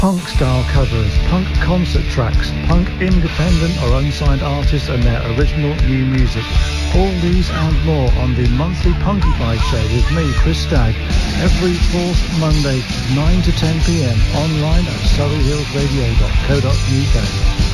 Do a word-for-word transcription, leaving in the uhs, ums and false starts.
Punk style covers, punk concert tracks, punk independent or unsigned artists and their original new music. All these and more on the monthly Punkified show with me, Chris Stagg, every fourth Monday, nine to ten p m, online at surrey hills radio dot co dot u k.